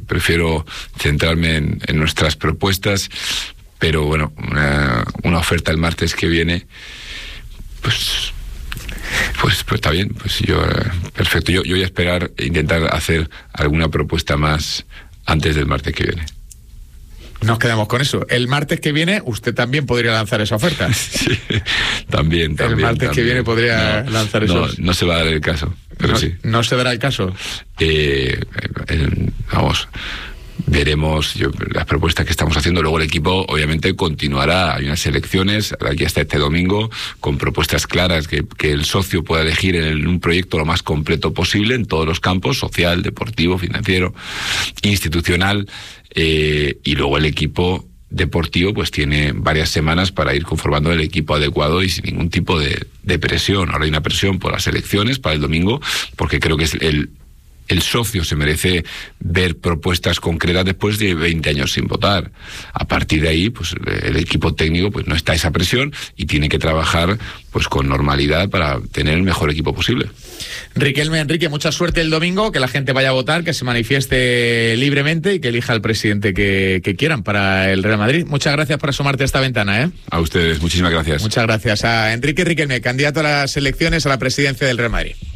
prefiero centrarme en nuestras propuestas, pero bueno, una oferta el martes que viene, pues está bien, pues yo perfecto. Yo voy a esperar e intentar hacer alguna propuesta más antes del martes que viene. Nos quedamos con eso. El martes que viene usted también podría lanzar esa oferta. Sí, también. El martes también. Que viene podría lanzar eso. No se va a dar el caso, pero sí. ¿No se dará el caso? Vamos, veremos las propuestas que estamos haciendo. Luego el equipo obviamente continuará. Hay unas elecciones aquí hasta este domingo con propuestas claras que el socio pueda elegir en un proyecto lo más completo posible en todos los campos: social, deportivo, financiero, institucional. Y luego el equipo deportivo pues tiene varias semanas para ir conformando el equipo adecuado y sin ningún tipo de presión. Ahora hay una presión por las elecciones para el domingo, porque creo que es el socio se merece ver propuestas concretas después de 20 años sin votar. A partir de ahí, pues el equipo técnico pues no está esa presión y tiene que trabajar pues con normalidad para tener el mejor equipo posible. Enrique, mucha suerte el domingo, que la gente vaya a votar, que se manifieste libremente y que elija al presidente que quieran para el Real Madrid. Muchas gracias por asomarte a esta ventana, A ustedes, muchísimas gracias. Muchas gracias a Enrique Riquelme, candidato a las elecciones a la presidencia del Real Madrid.